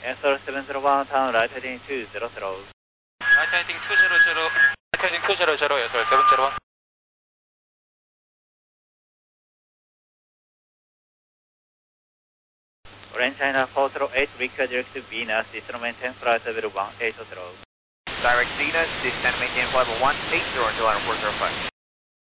Answer 701, town right heading 200. Right heading 200, right heading 200, answer 701. Orange China 408, request direct to Venus, descend maintain flight level 180. Direct Venus, descend maintain flight level 180 until 405.